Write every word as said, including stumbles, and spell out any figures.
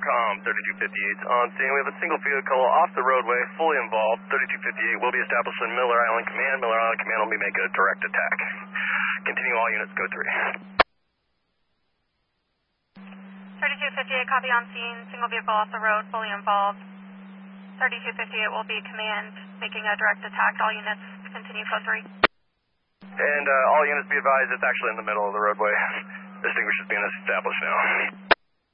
Starcom, thirty-two fifty-eight on scene. We have a single vehicle off the roadway, fully involved. thirty-two fifty-eight will be established in Miller Island Command. Miller Island Command will be making a direct attack. Continue all units, go three. thirty-two fifty-eight, copy on scene. Single vehicle off the road, fully involved. thirty-two fifty-eight will be command, making a direct attack. All units, continue, code three. And uh, all units be advised, it's actually in the middle of the roadway. Distinguishes being established now.